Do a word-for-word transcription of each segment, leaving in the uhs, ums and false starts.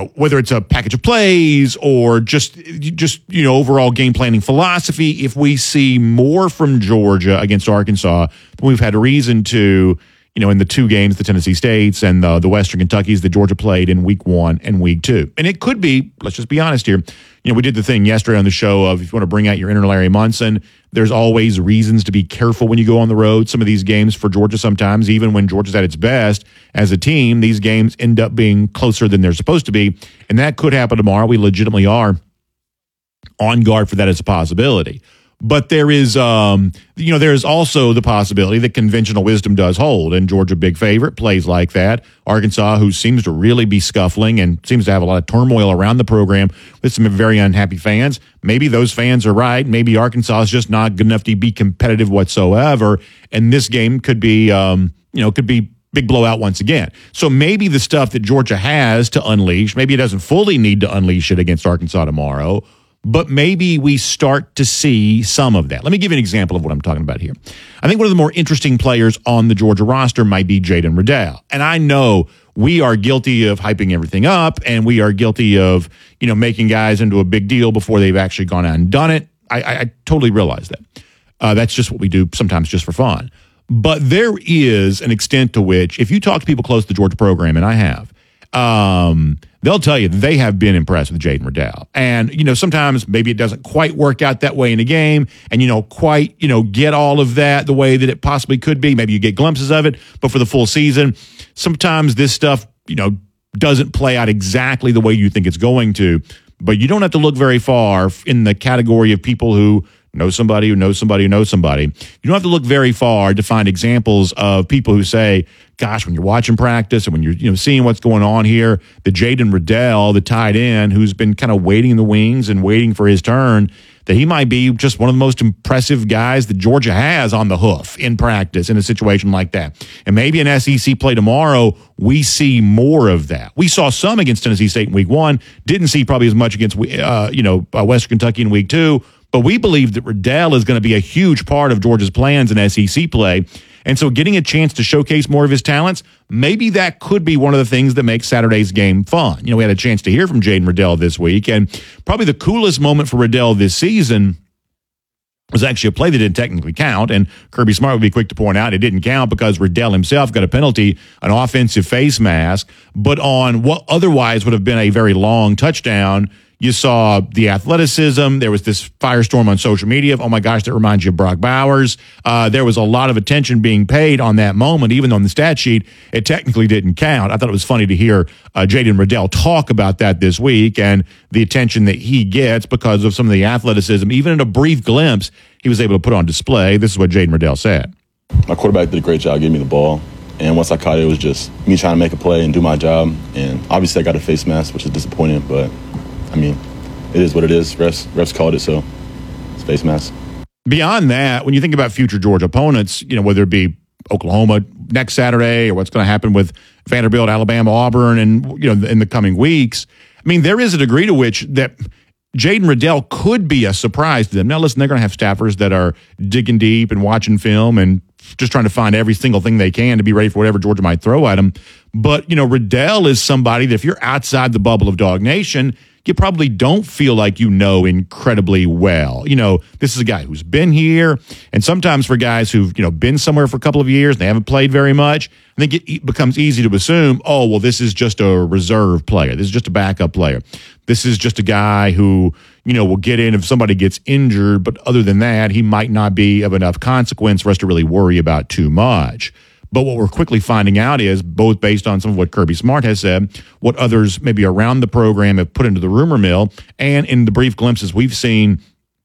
know, whether it's a package of plays or just, just you know, overall game planning philosophy, if we see more from Georgia against Arkansas than we've had reason to, you know, in the two games, the Tennessee States and the, the Western Kentuckys that Georgia played in week one and week two. And it could be, let's just be honest here, you know, we did the thing yesterday on the show of if you want to bring out your inner Larry Munson, there's always reasons to be careful when you go on the road. Some of these games for Georgia sometimes, even when Georgia's at its best as a team, these games end up being closer than they're supposed to be. And that could happen tomorrow. We legitimately are on guard for that as a possibility. But there is, um, you know, there is also the possibility that conventional wisdom does hold, and Georgia, big favorite, plays like that. Arkansas, who seems to really be scuffling and seems to have a lot of turmoil around the program with some very unhappy fans. Maybe those fans are right. Maybe Arkansas is just not good enough to be competitive whatsoever, and this game could be, um, you know, could be big blowout once again. So maybe the stuff that Georgia has to unleash, maybe it doesn't fully need to unleash it against Arkansas tomorrow, but maybe we start to see some of that. Let me give you an example of what I'm talking about here. I think one of the more interesting players on the Georgia roster might be Jaden Riddell. And I know we are guilty of hyping everything up, and we are guilty of, you know, making guys into a big deal before they've actually gone out and done it. I, I, I totally realize that. Uh, that's just what we do sometimes just for fun. But there is an extent to which, if you talk to people close to the Georgia program, and I have, um, they'll tell you they have been impressed with Jaden Riddell. And, you know, sometimes maybe it doesn't quite work out that way in a game and, you know, quite, you know, get all of that the way that it possibly could be. Maybe you get glimpses of it, but for the full season, sometimes this stuff, you know, doesn't play out exactly the way you think it's going to. But you don't have to look very far in the category of people who know somebody who knows somebody who knows somebody. You don't have to look very far to find examples of people who say, gosh, when you're watching practice and when you're, you know, seeing what's going on here, the Jaden Riddell, the tight end, who's been kind of waiting in the wings and waiting for his turn, that he might be just one of the most impressive guys that Georgia has on the hoof in practice in a situation like that. And maybe in S E C play tomorrow, we see more of that. We saw some against Tennessee State in week one, didn't see probably as much against, uh, you know, uh, Western Kentucky in week two, but we believe that Riddell is going to be a huge part of Georgia's plans in S E C play. And so getting a chance to showcase more of his talents, maybe that could be one of the things that makes Saturday's game fun. You know, we had a chance to hear from Jaden Riddell this week, and probably the coolest moment for Riddell this season was actually a play that didn't technically count, and Kirby Smart would be quick to point out it didn't count because Riddell himself got a penalty, an offensive face mask, but on what otherwise would have been a very long touchdown, you saw the athleticism. There was this firestorm on social media of, oh my gosh, that reminds you of Brock Bowers. Uh, there was a lot of attention being paid on that moment, even though on the stat sheet, it technically didn't count. I thought it was funny to hear uh, Jaden Riddell talk about that this week and the attention that he gets because of some of the athleticism. Even in a brief glimpse, he was able to put on display. This is what Jaden Riddell said. My quarterback did a great job getting me the ball. And once I caught it, it was just me trying to make a play and do my job. And obviously I got a face mask, which is disappointing, but I mean, it is what it is. Refs, refs called it, so it's face mask. Beyond that, when you think about future Georgia opponents, you know, whether it be Oklahoma next Saturday or what's going to happen with Vanderbilt, Alabama, Auburn, and, you know, in the coming weeks, I mean, there is a degree to which that Jaden Riddell could be a surprise to them. Now, listen, they're going to have staffers that are digging deep and watching film and just trying to find every single thing they can to be ready for whatever Georgia might throw at them. But, you know, Riddell is somebody that if you're outside the bubble of Dog Nation, you probably don't feel like you know incredibly well. You know, this is a guy who's been here, and sometimes for guys who've, you know, been somewhere for a couple of years and they haven't played very much, I think it becomes easy to assume, oh, well, this is just a reserve player. This is just a backup player. This is just a guy who, you know, will get in if somebody gets injured, but other than that, he might not be of enough consequence for us to really worry about too much. But what we're quickly finding out is, both based on some of what Kirby Smart has said, what others maybe around the program have put into the rumor mill, and in the brief glimpses we've seen,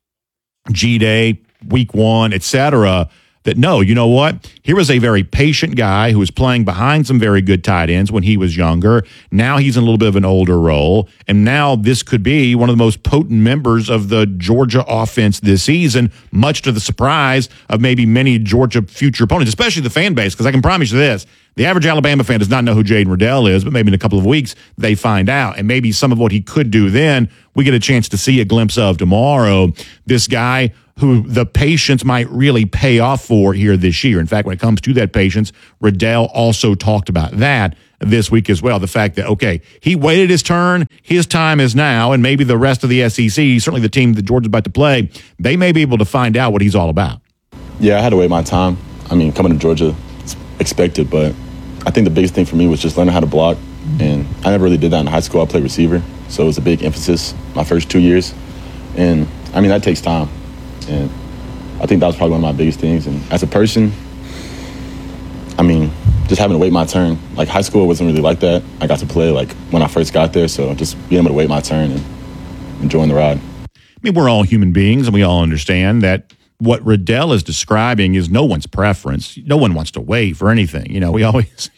G-Day, week one, et cetera, that no, you know what? Here was a very patient guy who was playing behind some very good tight ends when he was younger. Now he's in a little bit of an older role, and now this could be one of the most potent members of the Georgia offense this season, much to the surprise of maybe many Georgia future opponents, especially the fan base, because I can promise you this, the average Alabama fan does not know who Jaden Riddell is, but maybe in a couple of weeks they find out, and maybe some of what he could do then we get a chance to see a glimpse of tomorrow. This guy who the patience might really pay off for here this year. In fact, when it comes to that patience, Riddell also talked about that this week as well. The fact that, okay, he waited his turn, his time is now, and maybe the rest of the S E C, certainly the team that Georgia's about to play, they may be able to find out what he's all about. Yeah, I had to wait my time. I mean, coming to Georgia, it's expected, but I think the biggest thing for me was just learning how to block, and I never really did that in high school. I played receiver, so it was a big emphasis my first two years, and I mean, that takes time, and I think that was probably one of my biggest things. And as a person, I mean, just having to wait my turn. Like, high school wasn't really like that. I got to play, like, when I first got there, so just being able to wait my turn and enjoying the ride. I mean, we're all human beings, and we all understand that what Riddell is describing is no one's preference. No one wants to wait for anything. You know, we always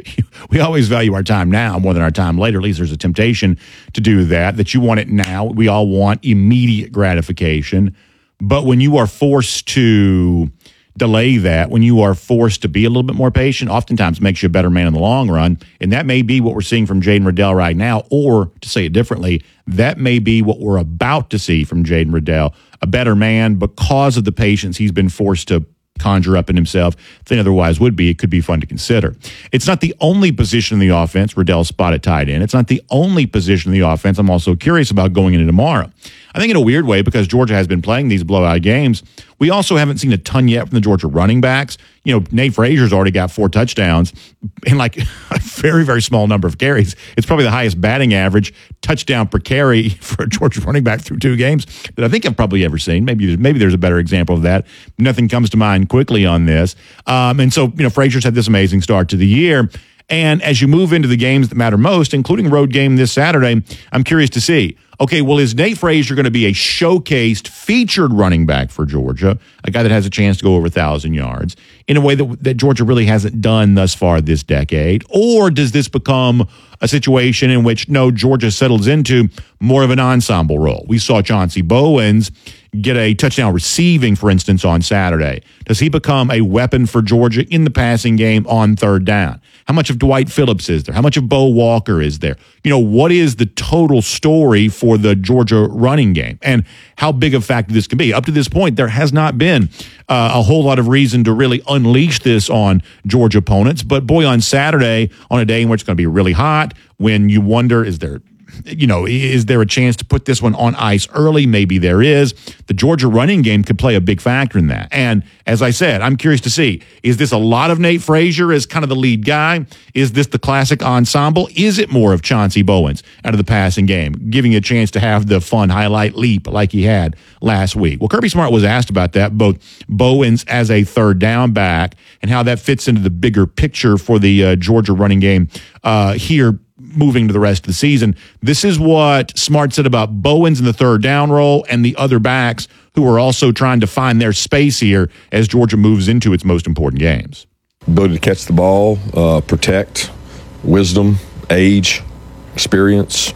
we always value our time now more than our time later. At least there's a temptation to do that, that you want it now. We all want immediate gratification. But when you are forced to delay that, when you are forced to be a little bit more patient, oftentimes makes you a better man in the long run. And that may be what we're seeing from Jaden Riddell right now, or to say it differently, that may be what we're about to see from Jaden Riddell, a better man because of the patience he's been forced to conjure up in himself than otherwise would be. It could be fun to consider. It's not the only position in the offense Riddell spotted tight end. It's not the only position in the offense I'm also curious about going into tomorrow. I think in a weird way, because Georgia has been playing these blowout games, we also haven't seen a ton yet from the Georgia running backs. You know, Nate Frazier's already got four touchdowns in like a very, very small number of carries. It's probably the highest batting average touchdown per carry for a Georgia running back through two games that I think I've probably ever seen. Maybe, maybe there's a better example of that. Nothing comes to mind quickly on this. Um, and so, you know, Frazier's had this amazing start to the year. And as you move into the games that matter most, including road game this Saturday, I'm curious to see, okay, well, is Nate Frazier going to be a showcased, featured running back for Georgia, a guy that has a chance to go over one thousand yards, in a way that, that Georgia really hasn't done thus far this decade? Or does this become a situation in which, no, Georgia settles into more of an ensemble role? We saw Chauncey Bowens get a touchdown receiving, for instance, on Saturday. Does he become a weapon for Georgia in the passing game on third down? How much of Dwight Phillips is there? How much of Bo Walker is there? You know, what is the total story for the Georgia running game? And how big a factor this can be? Up to this point, there has not been uh, a whole lot of reason to really unleash this on Georgia opponents. But boy, on Saturday, on a day in which it's going to be really hot, when you wonder, is there You know, is there a chance to put this one on ice early? Maybe there is. The Georgia running game could play a big factor in that. And as I said, I'm curious to see, is this a lot of Nate Frazier as kind of the lead guy? Is this the classic ensemble? Is it more of Chauncey Bowens out of the passing game, giving you a chance to have the fun highlight leap like he had last week? Well, Kirby Smart was asked about that, both Bowens as a third down back and how that fits into the bigger picture for the uh, Georgia running game uh, here moving to the rest of the season. This is what Smart said about Bowens in the third down role and the other backs who are also trying to find their space here as Georgia moves into its most important games. Ability to catch the ball, uh, protect, wisdom, age, experience.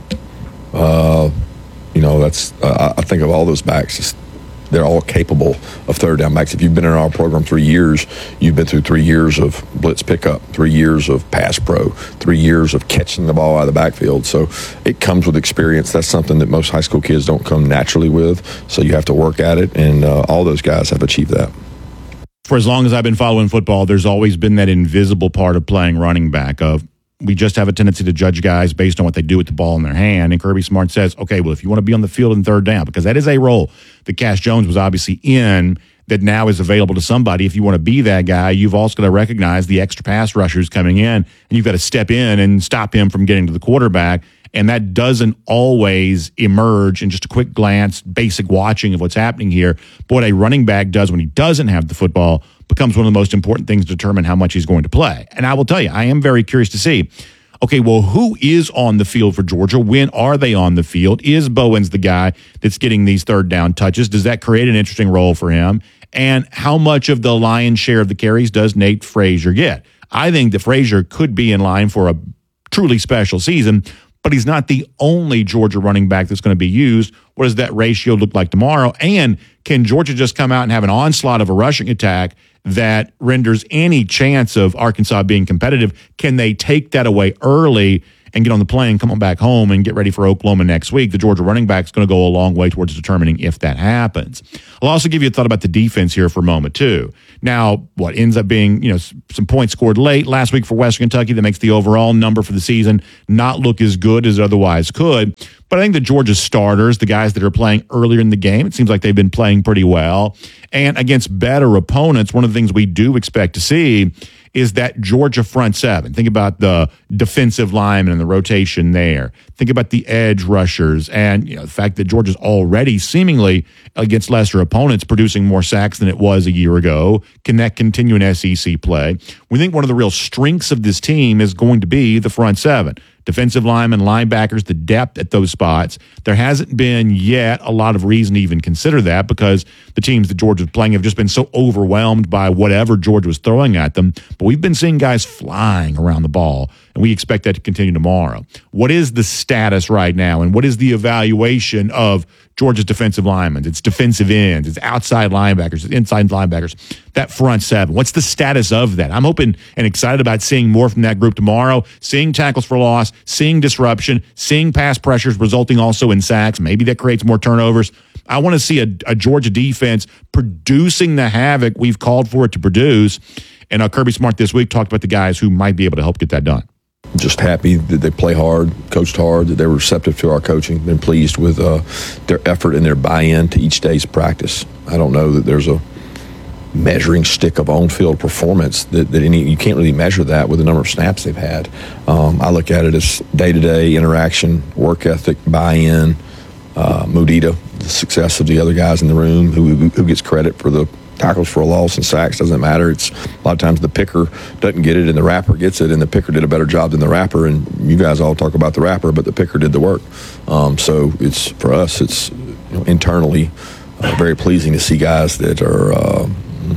Uh, you know, that's uh, I think of all those backs, it's, they're all capable of third down backs. If you've been in our program three years, you've been through three years of blitz pickup, three years of pass pro, three years of catching the ball out of the backfield. So it comes with experience. That's something that most high school kids don't come naturally with. So you have to work at it, and uh, all those guys have achieved that. For as long as I've been following football, there's always been that invisible part of playing running back of, we just have a tendency to judge guys based on what they do with the ball in their hand. And Kirby Smart says, okay, well, if you want to be on the field in third down, because that is a role that Cash Jones was obviously in that now is available to somebody. If you want to be that guy, you've also got to recognize the extra pass rushers coming in, and you've got to step in and stop him from getting to the quarterback. And that doesn't always emerge in just a quick glance, basic watching of what's happening here. But what a running back does when he doesn't have the football becomes one of the most important things to determine how much he's going to play. And I will tell you, I am very curious to see, okay, well, who is on the field for Georgia? When are they on the field? Is Bowens the guy that's getting these third down touches? Does that create an interesting role for him? And how much of the lion's share of the carries does Nate Frazier get? I think that Frazier could be in line for a truly special season, but he's not the only Georgia running back that's going to be used. What does that ratio look like tomorrow? And can Georgia just come out and have an onslaught of a rushing attack that renders any chance of Arkansas being competitive? Can they take that away early and get on the plane, come on back home, and get ready for Oklahoma next week, the Georgia running back is going to go a long way towards determining if that happens. I'll also give you a thought about the defense here for a moment, too. Now, what ends up being, you know, some points scored late last week for Western Kentucky that makes the overall number for the season not look as good as it otherwise could. But I think the Georgia starters, the guys that are playing earlier in the game, it seems like they've been playing pretty well. And against better opponents, one of the things we do expect to see is that Georgia front seven. Think about the defensive linemen and the rotation there. Think about the edge rushers and, you know, the fact that Georgia's already seemingly against lesser opponents producing more sacks than it was a year ago. Can that continue in S E C play? We think one of the real strengths of this team is going to be the front seven. Defensive linemen, linebackers, the depth at those spots. There hasn't been yet a lot of reason to even consider that because the teams that Georgia's playing have just been so overwhelmed by whatever Georgia was throwing at them. But we've been seeing guys flying around the ball, and we expect that to continue tomorrow. What is the status right now, and what is the evaluation of Georgia's defensive linemen? It's defensive ends, it's outside linebackers, it's inside linebackers, that front seven. What's the status of that? I'm hoping and excited about seeing more from that group tomorrow, seeing tackles for loss, seeing disruption, seeing pass pressures resulting also in sacks. Maybe that creates more turnovers. I want to see a, a Georgia defense producing the havoc we've called for it to produce. And uh, Kirby Smart this week talked about the guys who might be able to help get that done. Just happy that they play hard, coached hard, that they were receptive to our coaching. Been pleased with uh, their effort and their buy-in to each day's practice. I don't know that there's a measuring stick of on-field performance that, that any you can't really measure that with the number of snaps they've had. Um, I look at it as day-to-day interaction, work ethic, buy-in, uh, Mudita, the success of the other guys in the room, who who gets credit for the tackles for a loss and sacks, doesn't matter. It's a lot of times the picker doesn't get it and the rapper gets it, and the picker did a better job than the rapper. And you guys all talk about the rapper, but the picker did the work. Um, so it's for us, it's you know, internally uh, very pleasing to see guys that are uh,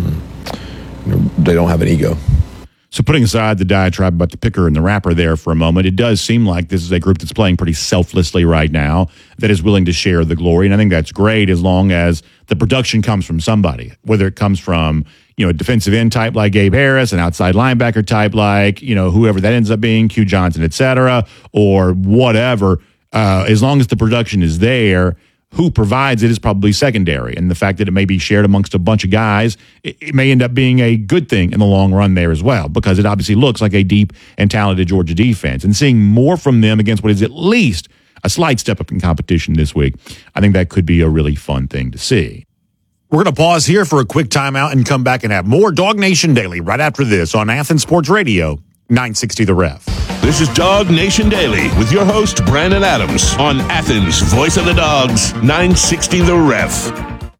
you know, they don't have an ego. So putting aside the diatribe about the picker and the rapper there for a moment, it does seem like this is a group that's playing pretty selflessly right now, that is willing to share the glory. And I think that's great as long as the production comes from somebody, whether it comes from, you know, a defensive end type like Gabe Harris, an outside linebacker type like, you know, whoever that ends up being, Q Johnson, et cetera, or whatever. Uh, as long as the production is there, who provides it is probably secondary. And the fact that it may be shared amongst a bunch of guys, it, it may end up being a good thing in the long run there as well, because it obviously looks like a deep and talented Georgia defense. And seeing more from them against what is at least a slight step up in competition this week, I think that could be a really fun thing to see. We're going to pause here for a quick timeout and come back and have more Dog Nation Daily right after this on Athens Sports Radio, nine sixty The Ref. This is Dog Nation Daily with your host, Brandon Adams, on Athens, voice of the Dogs, nine sixty The Ref.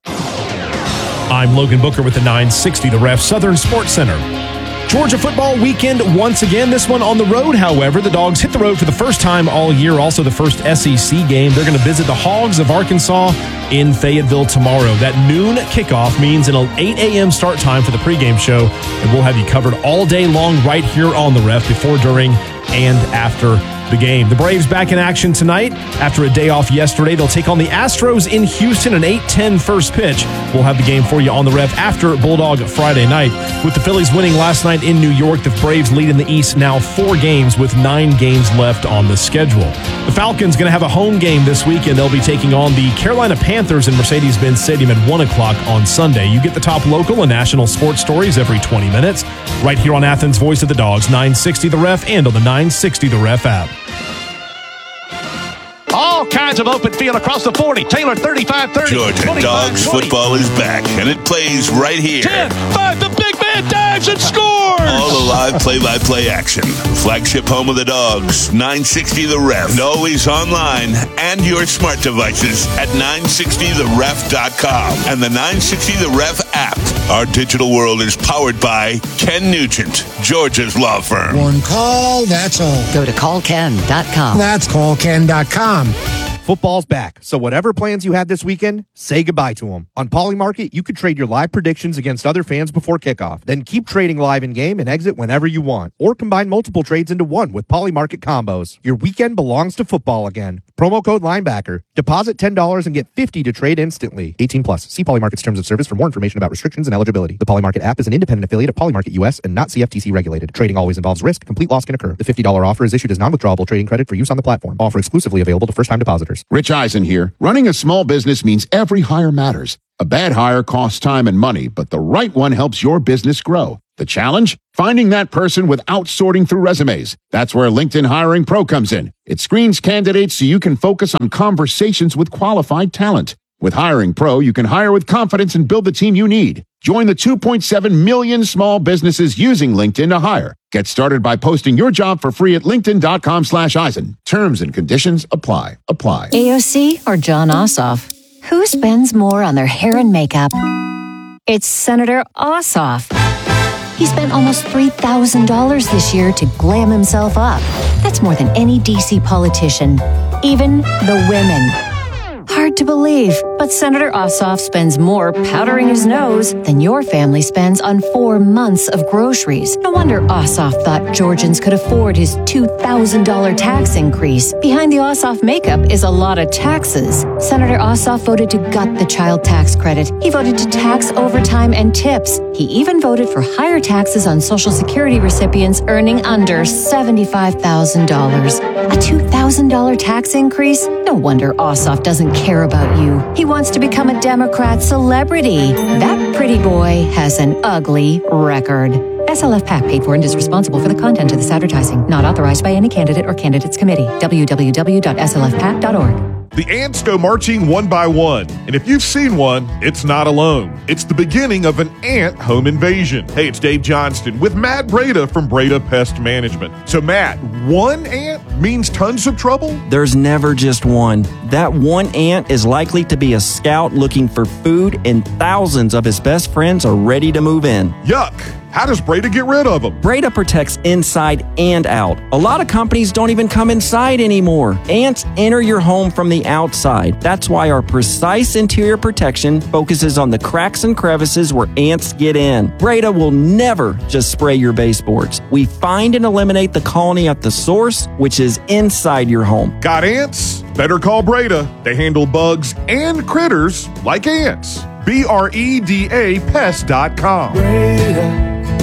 I'm Logan Booker with the nine sixty The Ref Southern Sports Center. Georgia football weekend once again, this one on the road, however. The Dogs hit the road for the first time all year, also the first S E C game. They're going to visit the Hogs of Arkansas in Fayetteville tomorrow. That noon kickoff means an eight a.m. start time for the pregame show, and we'll have you covered all day long right here on the Ref, before, during, and after the game. The Braves back in action tonight. After a day off yesterday, they'll take on the Astros in Houston, an eight ten first pitch. We'll have the game for you on the Ref after Bulldog Friday night. With the Phillies winning last night in New York, the Braves lead in the East now four games with nine games left on the schedule. The Falcons going to have a home game this week, and they'll be taking on the Carolina Panthers in Mercedes-Benz Stadium at one o'clock on Sunday. You get the top local and national sports stories every twenty minutes right here on Athens Voice of the Dogs, nine sixty The Ref, and on the nine sixty The Ref app. All kinds of open field across the forty. Taylor thirty-five thirty. Georgia Dogs football is back, and it plays right here. ten five, the big man dives and scores! All the live play-by-play action. Flagship home of the Dogs, nine sixty The Ref. And always online and your smart devices at nine sixty the ref dot com and the nine sixty The Ref app. Our digital world is powered by Ken Nugent, Georgia's law firm. One call, that's all. Go to call ken dot com. That's call ken dot com. Football's back, so whatever plans you had this weekend, say goodbye to them. On Polymarket, you could trade your live predictions against other fans before kickoff. Then keep trading live in-game and exit whenever you want. Or combine multiple trades into one with Polymarket combos. Your weekend belongs to football again. Promo code linebacker. Deposit ten dollars and get fifty dollars to trade instantly. eighteen plus. See Polymarket's terms of service for more information about restrictions and eligibility. The Polymarket app is an independent affiliate of Polymarket U S and not C F T C regulated. Trading always involves risk. Complete loss can occur. The fifty dollars offer is issued as non-withdrawable trading credit for use on the platform. Offer exclusively available to first-time depositors. Rich Eisen here. Running a small business means every hire matters. A bad hire costs time and money, but the right one helps your business grow. The challenge? Finding that person without sorting through resumes. That's where LinkedIn Hiring Pro comes in. It screens candidates so you can focus on conversations with qualified talent. With Hiring Pro, you can hire with confidence and build the team you need. Join the two point seven million small businesses using LinkedIn to hire. Get started by posting your job for free at linkedin.com slash Eisen. Terms and conditions apply. Apply. A O C or John Ossoff? Who spends more on their hair and makeup? It's Senator Ossoff. He spent almost three thousand dollars this year to glam himself up. That's more than any D C politician, even the women. Hard to believe, but Senator Ossoff spends more powdering his nose than your family spends on four months of groceries. No wonder Ossoff thought Georgians could afford his two thousand dollars tax increase. Behind the Ossoff makeup is a lot of taxes. Senator Ossoff voted to gut the child tax credit. He voted to tax overtime and tips. He even voted for higher taxes on Social Security recipients earning under seventy-five thousand dollars. A two thousand dollars tax increase? No wonder Ossoff doesn't care about you. He wants to become a Democrat celebrity. That pretty boy has an ugly record. S L F PAC paid for and is responsible for the content of this advertising. Not authorized by any candidate or candidates committee. w w w dot s l f pac dot org. The ants go marching one by one, and if you've seen one, it's not alone. It's the beginning of an ant home invasion. Hey, it's Dave Johnston with Matt Breda from Breda Pest Management. So Matt, one ant means tons of trouble? There's never just one. That one ant is likely to be a scout looking for food, and thousands of his best friends are ready to move in. Yuck! How does Breda get rid of them? Breda protects inside and out. A lot of companies don't even come inside anymore. Ants enter your home from the outside. That's why our precise interior protection focuses on the cracks and crevices where ants get in. Breda will never just spray your baseboards. We find and eliminate the colony at the source, which is inside your home. Got ants? Better call Breda. They handle bugs and critters like ants. B R E D A pest dot com. Breda.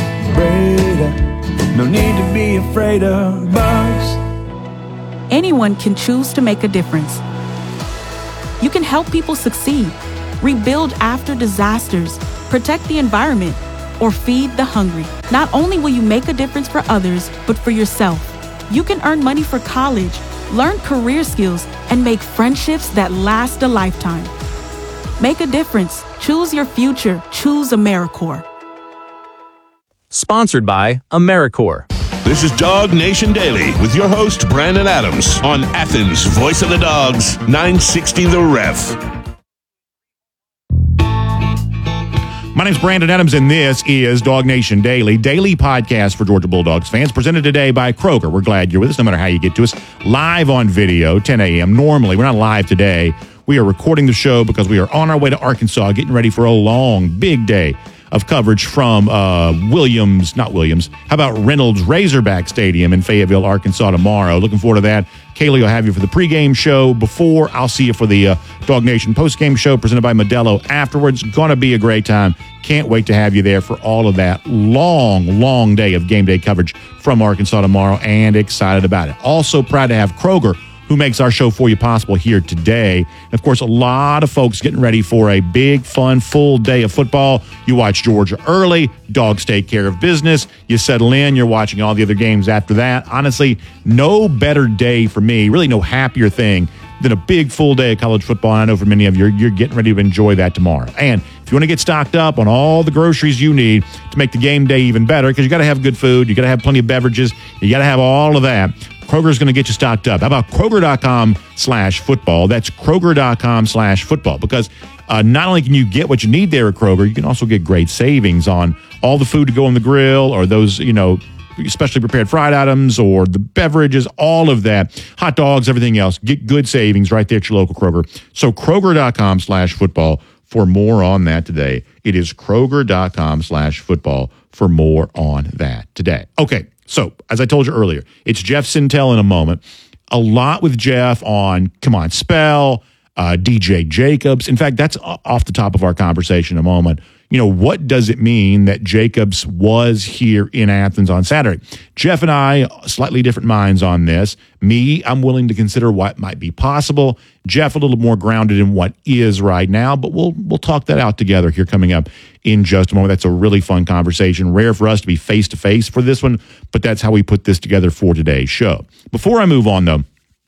Breda. No need to be afraid of bugs. Anyone can choose to make a difference. You can help people succeed, rebuild after disasters, protect the environment, or feed the hungry. Not only will you make a difference for others, but for yourself. You can earn money for college, learn career skills, and make friendships that last a lifetime. Make a difference. Choose your future. Choose AmeriCorps. Sponsored by AmeriCorps. This is Dog Nation Daily with your host, Brandon Adams, on Athens' Voice of the Dogs, nine sixty The Ref. My name's Brandon Adams, and this is Dog Nation Daily, daily podcast for Georgia Bulldogs fans, presented today by Kroger. We're glad you're with us, no matter how you get to us. Live on video, ten a.m. Normally, we're not live today. We are recording the show because we are on our way to Arkansas, getting ready for a long, big day of coverage from uh, Williams, not Williams, how about Reynolds Razorback Stadium in Fayetteville, Arkansas tomorrow. Looking forward to that. Kaylee will have you for the pregame show before. I'll see you for the uh, Dog Nation postgame show presented by Modelo afterwards. Going to be a great time. Can't wait to have you there for all of that long, long day of game day coverage from Arkansas tomorrow, and excited about it. Also proud to have Kroger, who makes our show for you possible here today. And of course, a lot of folks getting ready for a big, fun, full day of football. You watch Georgia early, Dogs take care of business. You settle in, you're watching all the other games after that. Honestly, no better day for me, really no happier thing than a big, full day of college football. And I know for many of you, you're getting ready to enjoy that tomorrow. And if you want to get stocked up on all the groceries you need to make the game day even better, because you got to have good food, you got to have plenty of beverages, you got to have all of that, Kroger's going to get you stocked up. How about Kroger.com slash football? That's Kroger.com slash football. Because uh, not only can you get what you need there at Kroger, you can also get great savings on all the food to go on the grill, or those, you know, specially prepared fried items, or the beverages, all of that, hot dogs, everything else. Get good savings right there at your local Kroger. So Kroger.com slash football for more on that today. It is Kroger.com slash football for more on that today. Okay. So, as I told you earlier, it's Jeff Sintel in a moment. a lot with Jeff on Come On Spell, uh, D J Jacobs. In fact, that's off the top of our conversation in a moment. You know, what does it mean that Jacobs was here in Athens on Saturday? Jeff and I, slightly different minds on this. Me, I'm willing to consider what might be possible. Jeff, a little more grounded in what is right now, but we'll we'll talk that out together here coming up in just a moment. That's a really fun conversation. Rare for us to be face-to-face for this one, but that's how we put this together for today's show. Before I move on, though,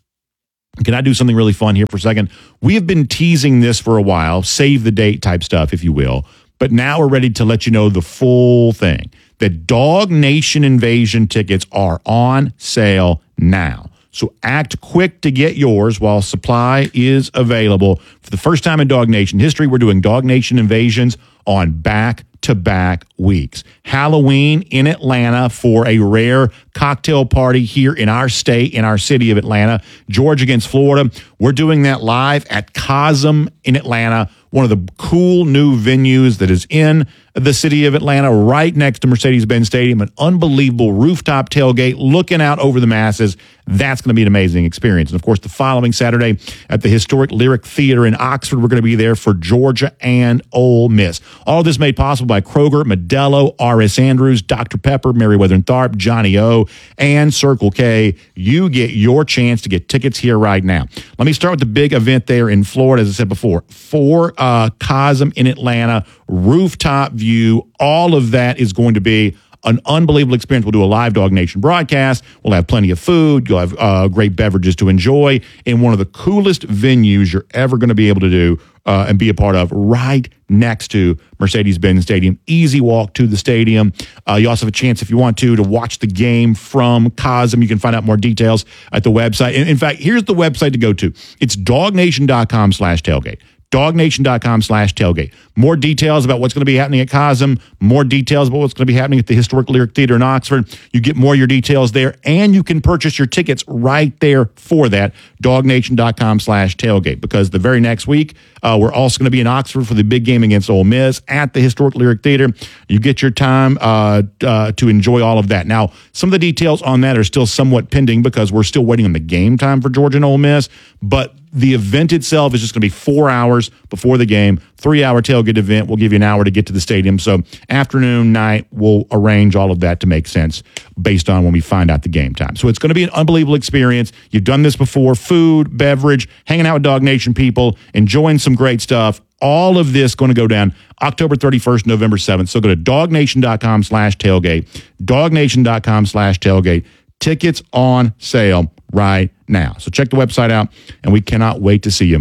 can I do something really fun here for a second? We have been teasing this for a while, save the date type stuff, if you will. But now we're ready to let you know the full thing. The Dog Nation Invasion tickets are on sale now. So act quick to get yours while supply is available. For the first time in Dog Nation history, we're doing Dog Nation Invasions on back-to-back weeks. Halloween in Atlanta for a rare cocktail party here in our state, in our city of Atlanta. Georgia against Florida. We're doing that live at Cosm in Atlanta, one of the cool new venues that is in the city of Atlanta, right next to Mercedes-Benz Stadium, an unbelievable rooftop tailgate looking out over the masses. That's going to be an amazing experience. And, of course, the following Saturday at the historic Lyric Theater in Oxford, we're going to be there for Georgia and Ole Miss. All of this made possible by Kroger, Modelo, R S. Andrews, Doctor Pepper, Meriwether and Tharp, Johnny O, and Circle K. You get your chance to get tickets here right now. Let me start with the big event there in Florida, as I said before. For uh, Cosm in Atlanta, rooftop view, all of that is going to be an unbelievable experience. We'll do a live Dog Nation broadcast. We'll have plenty of food. You'll have uh, great beverages to enjoy in one of the coolest venues you're ever going to be able to do uh, and be a part of, right next to Mercedes-Benz Stadium. Easy walk to the stadium. Uh, you also have a chance, if you want to, to watch the game from Cosm. You can find out more details at the website. In, in fact, here's the website to go to. It's dognation.com slash tailgate. dognation.com slash tailgate. More details about what's going to be happening at Cosm, more details about what's going to be happening at the Historic Lyric Theater in Oxford. You get more of your details there, and you can purchase your tickets right there for that, dognation.com slash tailgate, because the very next week, uh, we're also going to be in Oxford for the big game against Ole Miss at the Historic Lyric Theater. You get your time uh, uh, to enjoy all of that. Now, some of the details on that are still somewhat pending because we're still waiting on the game time for Georgia and Ole Miss, but the event itself is just going to be four hours before the game, three-hour tailgate event. We'll give you an hour to get to the stadium. So afternoon, night, we'll arrange all of that to make sense based on when we find out the game time. So it's going to be an unbelievable experience. You've done this before. Food, beverage, hanging out with Dog Nation people, enjoying some great stuff. All of this going to go down October thirty-first, November seventh. So go to dognation.com slash tailgate, dognation.com slash tailgate. Tickets on sale right now. So check the website out, and we cannot wait to see you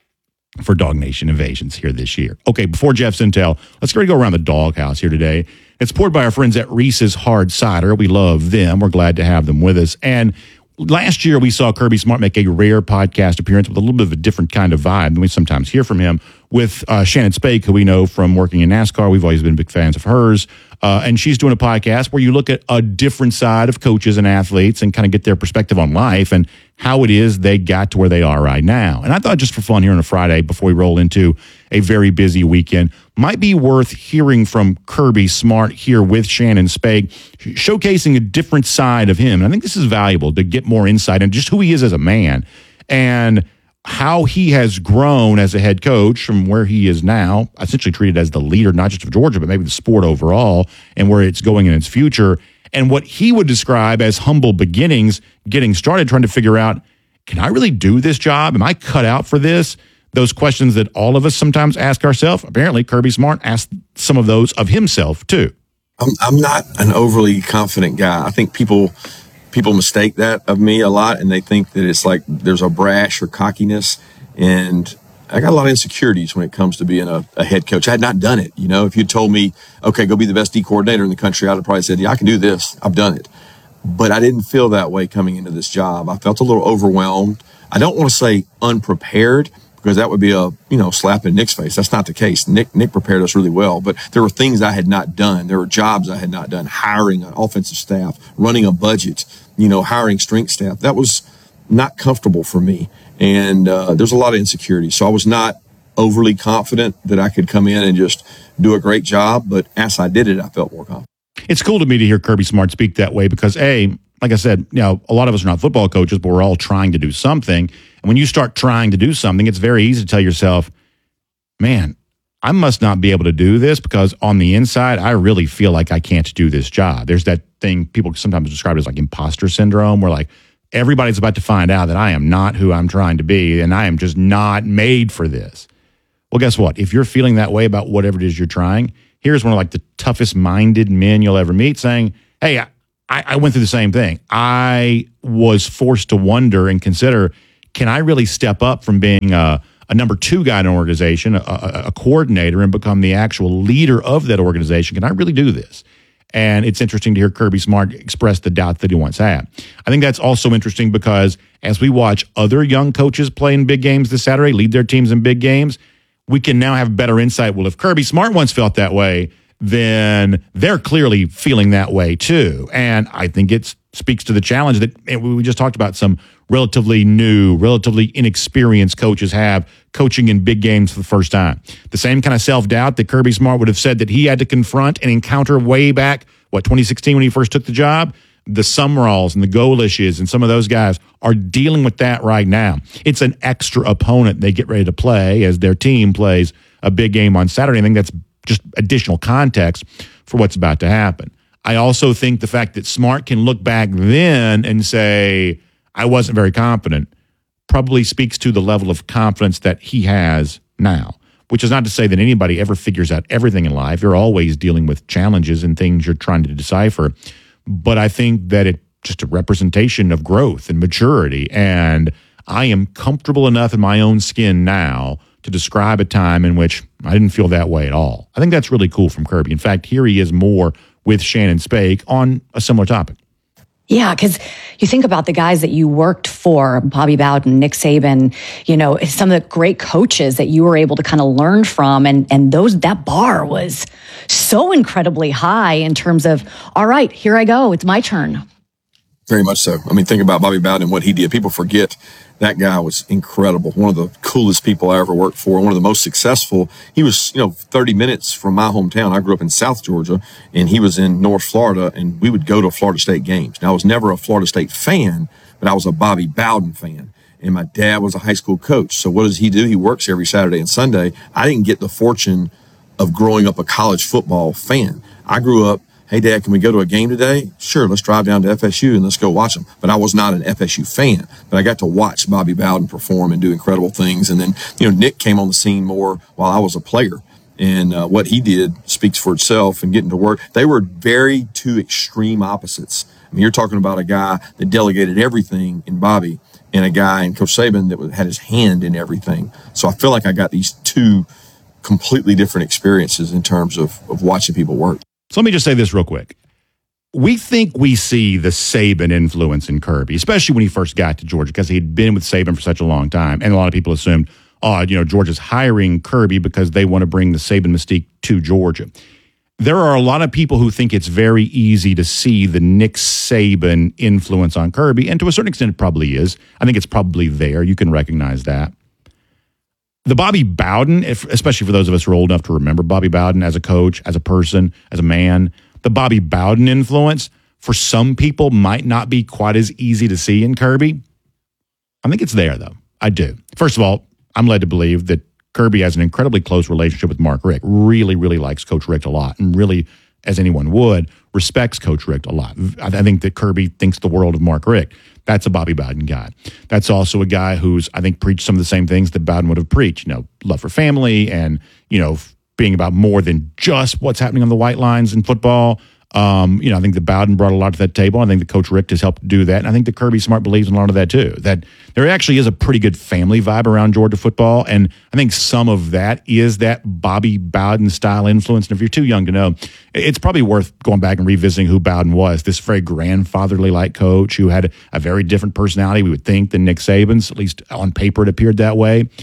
for Dog Nation Invasions here this year. Okay, before Jeff's intel, let's go around the doghouse here today. It's poured by our friends at Reese's Hard Cider. We love them. We're glad to have them with us. And last year, we saw Kirby Smart make a rare podcast appearance with a little bit of a different kind of vibe than we sometimes hear from him, with uh, Shannon Spake, who we know from working in NASCAR. We've always been big fans of hers. Uh, and she's doing a podcast where you look at a different side of coaches and athletes and kind of get their perspective on life and how it is they got to where they are right now. And I thought, just for fun here on a Friday before we roll into a very busy weekend, might be worth hearing from Kirby Smart here with Shannon Spake, showcasing a different side of him. And I think this is valuable to get more insight into just who he is as a man and how he has grown as a head coach from where he is now, essentially treated as the leader, not just of Georgia, but maybe the sport overall, and where it's going in its future, and what he would describe as humble beginnings, getting started, trying to figure out, can I really do this job? Am I cut out for this? Those questions that all of us sometimes ask ourselves. Apparently, Kirby Smart asked some of those of himself, too. I'm, I'm not an overly confident guy. I think people... People mistake that of me a lot, and they think that it's like there's a brash or cockiness. And I got a lot of insecurities when it comes to being a, a head coach. I had not done it. You know, if you told me, okay, go be the best D coordinator in the country, I'd have probably said, yeah, I can do this. I've done it. But I didn't feel that way coming into this job. I felt a little overwhelmed. I don't want to say unprepared, because that would be a, you know, slap in Nick's face. That's not the case. Nick Nick prepared us really well, but there were things I had not done. There were jobs I had not done, hiring an offensive staff, running a budget, you know, hiring strength staff. That was not comfortable for me. And uh, there's a lot of insecurity. So I was not overly confident that I could come in and just do a great job. But as I did it, I felt more confident. It's cool to me to hear Kirby Smart speak that way because, A, like I said, you know, a lot of us are not football coaches, but we're all trying to do something. And when you start trying to do something, it's very easy to tell yourself, man, I must not be able to do this because on the inside, I really feel like I can't do this job. There's that thing people sometimes describe as like imposter syndrome, where like everybody's about to find out that I am not who I'm trying to be and I am just not made for this. Well, guess what? If you're feeling that way about whatever it is you're trying, here's one of like the toughest minded men you'll ever meet saying, hey, I, I went through the same thing. I was forced to wonder and consider, can I really step up from being a a number two guy in an organization, a, a, a coordinator, and become the actual leader of that organization? Can I really do this? And it's interesting to hear Kirby Smart express the doubt that he once had. I think that's also interesting because as we watch other young coaches play in big games this Saturday, lead their teams in big games, we can now have better insight. Well, if Kirby Smart once felt that way, then they're clearly feeling that way too. And I think it speaks to the challenge that we just talked about some relatively new, relatively inexperienced coaches have coaching in big games for the first time. The same kind of self-doubt that Kirby Smart would have said that he had to confront and encounter way back, what, twenty sixteen when he first took the job? The Sumralls and the Golishes and some of those guys are dealing with that right now. It's an extra opponent they get ready to play as their team plays a big game on Saturday. I think that's just additional context for what's about to happen. I also think the fact that Smart can look back then and say, I wasn't very confident, probably speaks to the level of confidence that he has now, which is not to say that anybody ever figures out everything in life. You're always dealing with challenges and things you're trying to decipher. But I think that it's just a representation of growth and maturity. And I am comfortable enough in my own skin now to describe a time in which I didn't feel that way at all. I think that's really cool from Kirby. In fact, here he is more with Shannon Spake on a similar topic. Yeah, because you think about the guys that you worked for, Bobby Bowden, Nick Saban, you know, some of the great coaches that you were able to kind of learn from. And, and those, that bar was so incredibly high in terms of, all right, here I go. It's my turn. Very much so. I mean, think about Bobby Bowden and what he did. People forget that guy was incredible. One of the coolest people I ever worked for. One of the most successful. He was, you know, thirty minutes from my hometown. I grew up in South Georgia, and he was in North Florida, and we would go to Florida State games. Now, I was never a Florida State fan, but I was a Bobby Bowden fan. And my dad was a high school coach. So what does he do? He works every Saturday and Sunday. I didn't get the fortune of growing up a college football fan. I grew up, hey, Dad, can we go to a game today? Sure, let's drive down to F S U and let's go watch them. But I was not an F S U fan. But I got to watch Bobby Bowden perform and do incredible things. And then, you know, Nick came on the scene more while I was a player. And uh, what he did speaks for itself and getting to work. They were very two extreme opposites. I mean, you're talking about a guy that delegated everything in Bobby and a guy in Coach Saban that had his hand in everything. So I feel like I got these two completely different experiences in terms of, of watching people work. So let me just say this real quick. We think we see the Saban influence in Kirby, especially when he first got to Georgia, because he'd been with Saban for such a long time. And a lot of people assumed, oh, you know, Georgia's hiring Kirby because they want to bring the Saban mystique to Georgia. There are a lot of people who think it's very easy to see the Nick Saban influence on Kirby, and to a certain extent it probably is. I think it's probably there. You can recognize that. The Bobby Bowden, if, especially for those of us who are old enough to remember Bobby Bowden as a coach, as a person, as a man, the Bobby Bowden influence for some people might not be quite as easy to see in Kirby. I think it's there, though. I do. First of all, I'm led to believe that Kirby has an incredibly close relationship with Mark Richt, really, really likes Coach Richt a lot, and really, as anyone would, respects Coach Richt a lot. I think that Kirby thinks the world of Mark Richt. That's a Bobby Bowden guy. That's also a guy who's, I think, preached some of the same things that Bowden would have preached, you know, love for family and, you know, being about more than just what's happening on the white lines in football. Um, you know, I think that Bowden brought a lot to that table. I think that Coach Richt has helped do that. And I think that Kirby Smart believes in a lot of that too, that there actually is a pretty good family vibe around Georgia football. And I think some of that is that Bobby Bowden style influence. And if you're too young to know, it's probably worth going back and revisiting who Bowden was, this very grandfatherly like coach who had a very different personality, we would think, than Nick Saban's, at least on paper it appeared that way.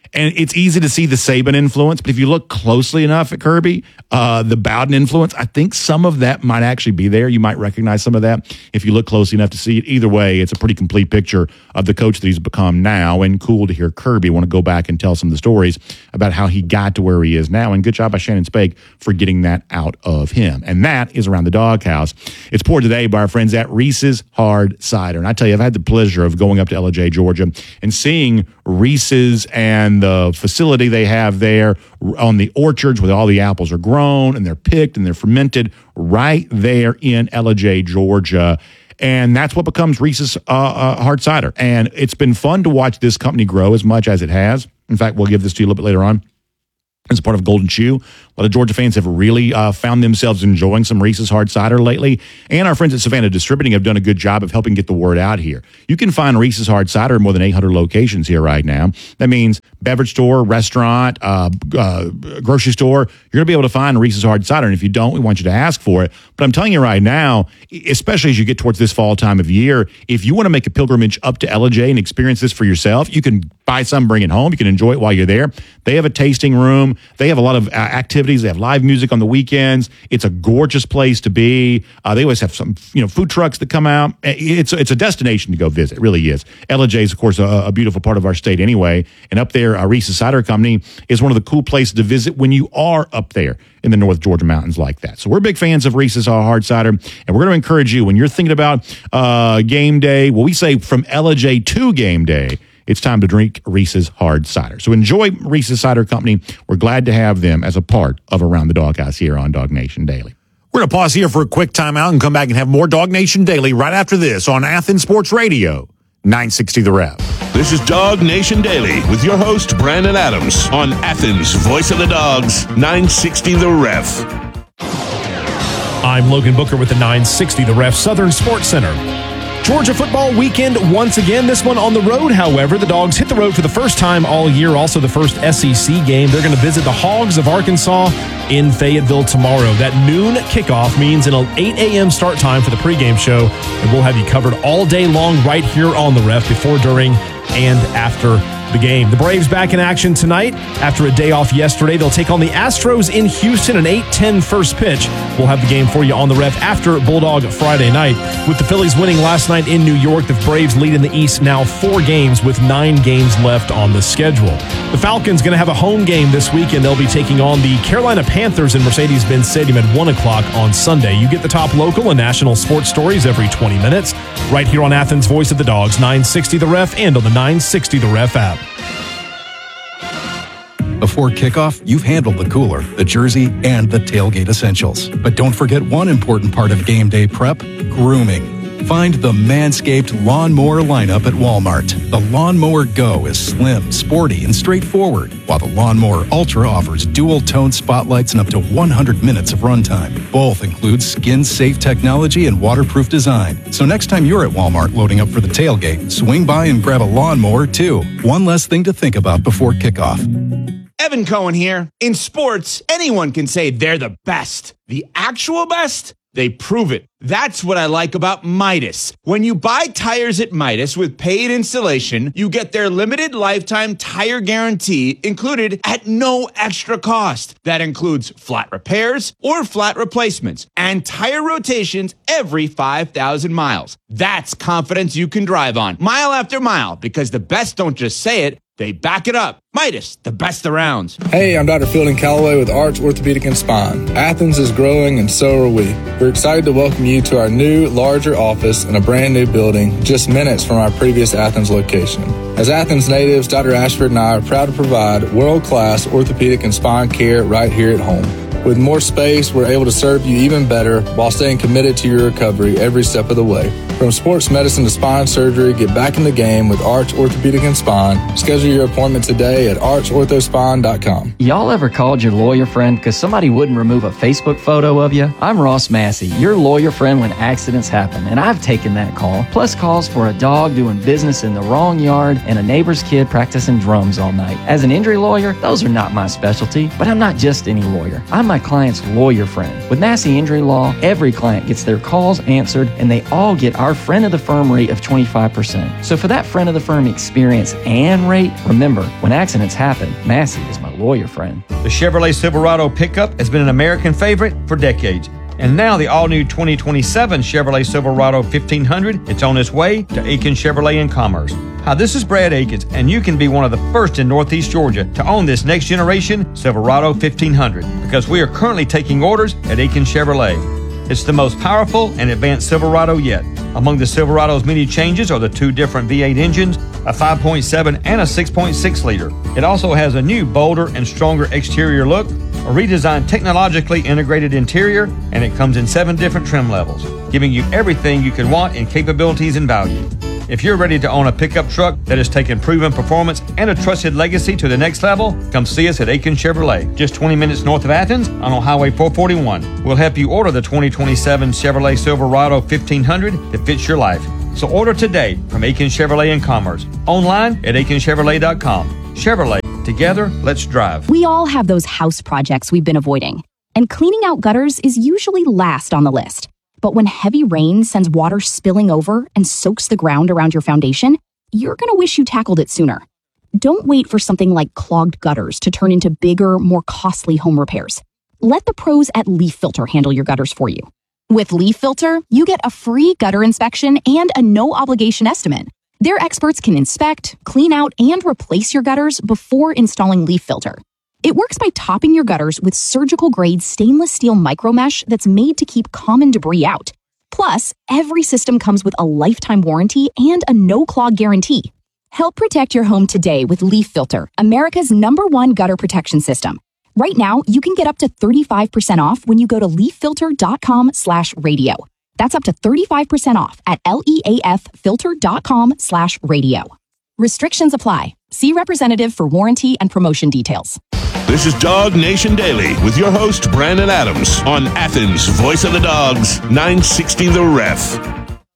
And it's easy to see the Saban influence, but if you look closely enough at Kirby, uh, the Bowden influence, I think some of that might actually be there. You might recognize some of that if you look closely enough to see it. Either way, it's a pretty complete picture of the coach that he's become now, and cool to hear Kirby want to go back and tell some of the stories about how he got to where he is now. And good job by Shannon Spake for getting that out of him. And that is Around the Doghouse. It's poured today by our friends at Reese's Hard Cider. And I tell you, I've had the pleasure of going up to L A J, Georgia, and seeing Reese's and the facility they have there on the orchards where all the apples are grown and they're picked and they're fermented right there in L A J, Georgia. And that's what becomes Reese's uh, uh, Hard Cider. And it's been fun to watch this company grow as much as it has. In fact, we'll give this to you a little bit later on. As a part of Golden Chew, a lot of Georgia fans have really uh, found themselves enjoying some Reese's Hard Cider lately. And our friends at Savannah Distributing have done a good job of helping get the word out here. You can find Reese's Hard Cider in more than eight hundred locations here right now. That means beverage store, restaurant, uh, uh, grocery store. You're going to be able to find Reese's Hard Cider. And if you don't, we want you to ask for it. But I'm telling you right now, especially as you get towards this fall time of year, if you want to make a pilgrimage up to L A J and experience this for yourself, you can buy some, bring it home. You can enjoy it while you're there. They have a tasting room. They have a lot of uh, activities. They have live music on the weekends. It's a gorgeous place to be. Uh, they always have some, you know, food trucks that come out. It's it's a destination to go visit. It really is. L A J is, of course, a, a beautiful part of our state anyway. And up there, uh, Reese's Cider Company is one of the cool places to visit when you are up there in the North Georgia mountains like that. So we're big fans of Reese's Hard Cider, and we're going to encourage you when you're thinking about uh, game day. Well, we say from L A J to game day, it's time to drink Reese's Hard Cider. So enjoy Reese's Cider Company. We're glad to have them as a part of Around the Doghouse here on Dog Nation Daily. We're going to pause here for a quick timeout and come back and have more Dog Nation Daily right after this on Athens Sports Radio, nine sixty The Ref. This is Dog Nation Daily with your host, Brandon Adams, on Athens, voice of the Dogs, nine sixty The Ref. I'm Logan Booker with the nine sixty The Ref Southern Sports Center. Georgia football weekend once again, this one on the road. However, the Dogs hit the road for the first time all year, also the first S E C game. They're going to visit the Hogs of Arkansas in Fayetteville tomorrow. That noon kickoff means an eight a.m. start time for the pregame show, and we'll have you covered all day long right here on the Ref before, during, and after the game. The Braves back in action tonight. After a day off yesterday, they'll take on the Astros in Houston, an eight ten first pitch. We'll have the game for you on the Ref after Bulldog Friday night. With the Phillies winning last night in New York, the Braves lead in the East now four games with nine games left on the schedule. The Falcons going to have a home game this weekend. They'll be taking on the Carolina Panthers in Mercedes-Benz Stadium at one o'clock on Sunday. You get the top local and national sports stories every twenty minutes right here on Athens Voice of the Dogs, nine sixty The Ref, and on the nine sixty The Ref app. Before kickoff, you've handled the cooler, the jersey, and the tailgate essentials. But don't forget one important part of game day prep: grooming. Find the Manscaped Lawnmower lineup at Walmart. The Lawnmower Go is slim, sporty, and straightforward, while the Lawnmower Ultra offers dual-tone spotlights and up to one hundred minutes of runtime. Both include skin-safe technology and waterproof design. So next time you're at Walmart loading up for the tailgate, swing by and grab a lawnmower, too. One less thing to think about before kickoff. Evan Cohen here. In sports, anyone can say they're the best. The actual best? They prove it. That's what I like about Midas. When you buy tires at Midas with paid installation, you get their limited lifetime tire guarantee included at no extra cost. That includes flat repairs or flat replacements and tire rotations every five thousand miles. That's confidence you can drive on mile after mile, because the best don't just say it, they back it up. Midas, the best around. Hey, I'm Doctor Fielding Calloway with Arch Orthopedic and Spine. Athens is growing, and so are we. We're excited to welcome you to our new, larger office in a brand new building just minutes from our previous Athens location. As Athens natives, Doctor Ashford and I are proud to provide world-class orthopedic and spine care right here at home. With more space, we're able to serve you even better while staying committed to your recovery every step of the way. From sports medicine to spine surgery, get back in the game with Arch Orthopedic and Spine. Schedule your appointment today at arch ortho spine dot com. Y'all ever called your lawyer friend because somebody wouldn't remove a Facebook photo of you? I'm Ross Massey, your lawyer friend when accidents happen, and I've taken that call, plus calls for a dog doing business in the wrong yard and a neighbor's kid practicing drums all night. As an injury lawyer, those are not my specialty, but I'm not just any lawyer. I'm my client's lawyer friend. With Massey Injury Law, every client gets their calls answered, and they all get our our friend of the firm rate of twenty-five percent. So for that friend of the firm experience and rate, remember, when accidents happen, Massey is my lawyer friend. The Chevrolet Silverado pickup has been an American favorite for decades. And now the all-new twenty twenty-seven Chevrolet Silverado fifteen hundred, it's on its way to Aiken Chevrolet in Commerce. Hi, this is Brad Akins, and you can be one of the first in Northeast Georgia to own this next-generation Silverado fifteen hundred because we are currently taking orders at Aiken Chevrolet. It's the most powerful and advanced Silverado yet. Among the Silverado's many changes are the two different V eight engines, a five point seven and a six point six liter. It also has a new, bolder, and stronger exterior look, a redesigned technologically integrated interior, and it comes in seven different trim levels, giving you everything you can want in capabilities and value. If you're ready to own a pickup truck that has taken proven performance and a trusted legacy to the next level, come see us at Aiken Chevrolet, just twenty minutes north of Athens on Highway four forty-one. We'll help you order the twenty twenty-seven Chevrolet Silverado fifteen hundred that fits your life. So order today from Aiken Chevrolet in Commerce, online at aiken chevrolet dot com. Chevrolet, together, let's drive. We all have those house projects we've been avoiding, and cleaning out gutters is usually last on the list. But when heavy rain sends water spilling over and soaks the ground around your foundation, you're going to wish you tackled it sooner. Don't wait for something like clogged gutters to turn into bigger, more costly home repairs. Let the pros at Leaf Filter handle your gutters for you. With Leaf Filter, you get a free gutter inspection and a no-obligation estimate. Their experts can inspect, clean out, and replace your gutters before installing Leaf Filter. It works by topping your gutters with surgical-grade stainless steel micromesh that's made to keep common debris out. Plus, every system comes with a lifetime warranty and a no-clog guarantee. Help protect your home today with Leaf Filter, America's number one gutter protection system. Right now, you can get up to thirty-five percent off when you go to leaffilter.com slash radio. That's up to thirty-five percent off at leaffilter.com slash radio. Restrictions apply. See representative for warranty and promotion details. This is Dog Nation Daily with your host, Brandon Adams, on Athens' Voice of the Dogs, nine sixty The Ref.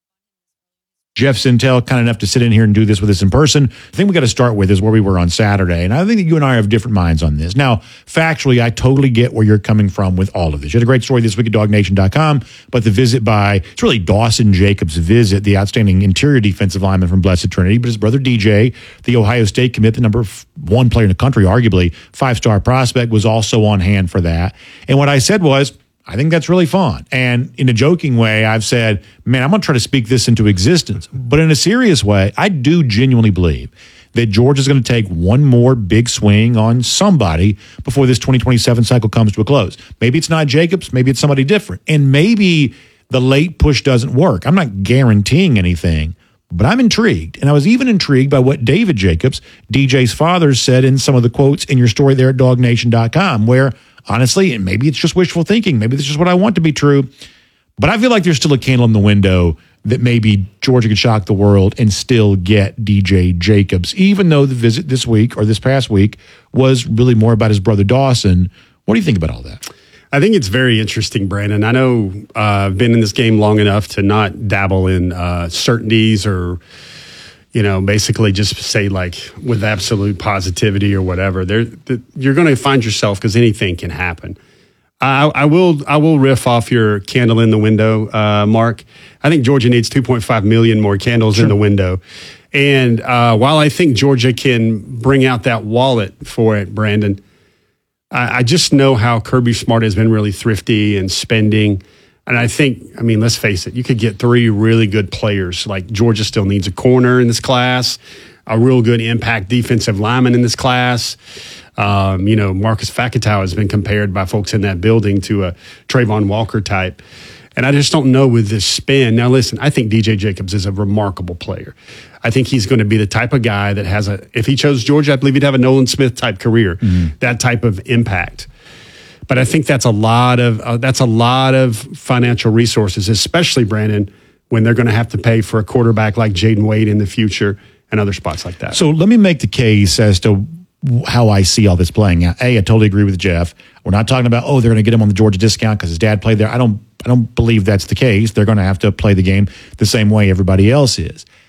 Jeff Sintel, kind enough to sit in here and do this with us in person. The thing we got to start with is where we were on Saturday. And I think that you and I have different minds on this. Now, factually, I totally get where you're coming from with all of this. You had a great story this week at dog nation dot com, but the visit by, it's really Dawson Jacobs' visit, the outstanding interior defensive lineman from Blessed Trinity, but his brother D J, the Ohio State commit, the number one player in the country, arguably, five-star prospect, was also on hand for that. And what I said was, I think that's really fun. And in a joking way, I've said, man, I'm going to try to speak this into existence. But in a serious way, I do genuinely believe that Georgia's going to take one more big swing on somebody before this twenty twenty-seven cycle comes to a close. Maybe it's not Jacobs. Maybe it's somebody different. And maybe the late push doesn't work. I'm not guaranteeing anything, but I'm intrigued. And I was even intrigued by what David Jacobs, D J's father, said in some of the quotes in your story there at dog nation dot com, where honestly, and maybe it's just wishful thinking, maybe this is just what I want to be true, but I feel like there's still a candle in the window that maybe Georgia could shock the world and still get D J Jacobs, even though the visit this week or this past week was really more about his brother Dawson. What do you think about all that? I think it's very interesting, Brandon. I know uh, I've been in this game long enough to not dabble in uh, certainties or, you know, basically just say like with absolute positivity or whatever. There, the, you're going to find yourself because anything can happen. I, I will, I will riff off your candle in the window, uh, Mark. I think Georgia needs two point five million more candles sure. in the window. And uh, while I think Georgia can bring out that wallet for it, Brandon, I, I just know how Kirby Smart has been really thrifty and spending. And I think, I mean, let's face it, you could get three really good players. Like Georgia still needs a corner in this class, a real good impact defensive lineman in this class. Um, you know, Marcus Fakatow has been compared by folks in that building to a Trayvon Walker type. And I just don't know with this spin. Now, listen, I think D J Jacobs is a remarkable player. I think he's going to be the type of guy that has a, if he chose Georgia, I believe he'd have a Nolan Smith type career, mm-hmm. that type of impact. But I think that's a lot of uh, that's a lot of financial resources, especially, Brandon, when they're going to have to pay for a quarterback like Jaden Wade in the future and other spots like that. So let me make the case as to how I see all this playing out. A, I totally agree with Jeff. We're not talking about, oh, they're going to get him on the Georgia discount because his dad played there. I don't I don't believe that's the case. They're going to have to play the game the same way everybody else is.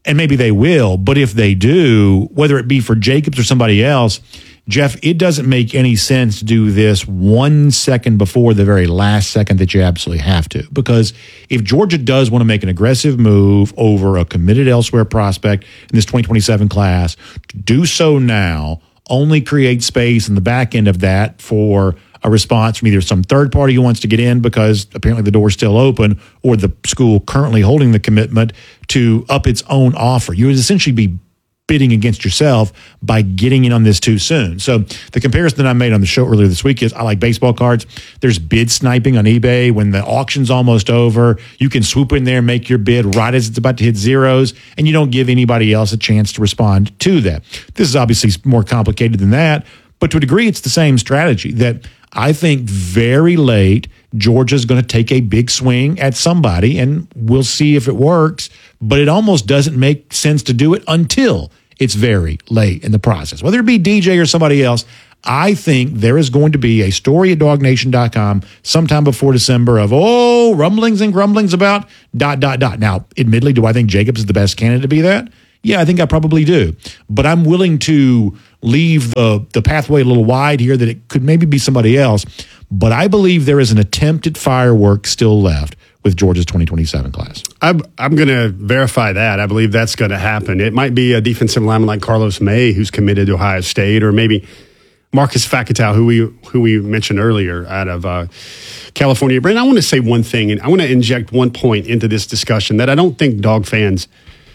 and maybe they will, but if they do, whether it be for Jacobs or somebody else, Jeff, it doesn't make any sense to do this one second before the very last second that you absolutely have to. Because if Georgia does want to make an aggressive move over a committed elsewhere prospect in this twenty twenty-seven class, to do so now only create space in the back end of that for a response from either some third party who wants to get in because apparently the door's still open, or the school currently holding the commitment to up its own offer. You would essentially be bidding against yourself by getting in on this too soon. So the comparison that I made on the show earlier this week is I like baseball cards. There's bid sniping on eBay. When the auction's almost over, you can swoop in there and make your bid right as it's about to hit zeros, and you don't give anybody else a chance to respond to that. This is obviously more complicated than that, but to a degree, it's the same strategy that I think very late, Georgia's going to take a big swing at somebody, and we'll see if it works, but it almost doesn't make sense to do it until it's very late in the process. Whether it be D J or somebody else, I think there is going to be a story at dog nation dot com sometime before December of, oh, rumblings and grumblings about dot, dot, dot. Now, admittedly, do I think Jacobs is the best candidate to be that? Yeah, I think I probably do. But I'm willing to leave the, the pathway a little wide here that it could maybe be somebody else. But I believe there is an attempt at fireworks still left with Georgia's twenty twenty-seven class. I'm, I'm going to verify that. I believe that's going to happen. It might be a defensive lineman like Carlos May, who's committed to Ohio State, or maybe Marcus Facatow, who we who we mentioned earlier out of uh, California. Brandon, I want to say one thing, and I want to inject one point into this discussion that I don't think dog fans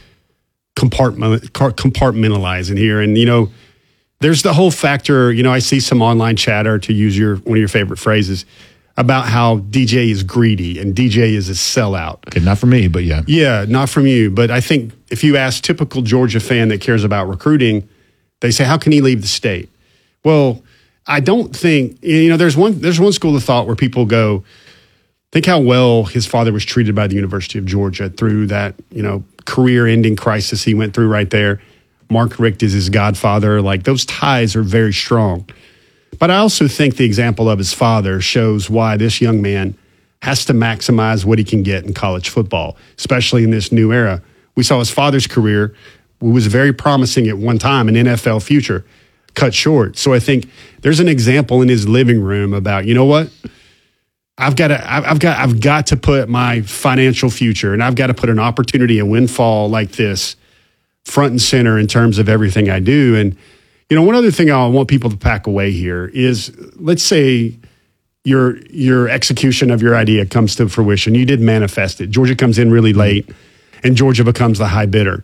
compartment, compartmentalize in here. And, you know, there's the whole factor, you know, I see some online chatter, to use your one of your favorite phrases, about how D J is greedy and D J is a sellout. Okay, not for me, but yeah. Yeah, not from you. But I think if you ask typical Georgia fan that cares about recruiting, they say, how can he leave the state? Well, I don't think, you know, there's one there's one school of thought where people go, think how well his father was treated by the University of Georgia through that, you know, career-ending crisis he went through right there. Mark Richt is his godfather. Like, those ties are very strong. But I also think the example of his father shows why this young man has to maximize what he can get in college football, especially in this new era. We saw his father's career, who was very promising at one time, an N F L future, cut short. So I think there's an example in his living room about, you know what? I've got to, I've got, I've got to put my financial future, and I've got to put an opportunity, a windfall like this, front and center in terms of everything I do. And, you know, one other thing I want people to pack away here is, let's say your your execution of your idea comes to fruition. You did manifest it. Georgia comes in really late, and Georgia becomes the high bidder.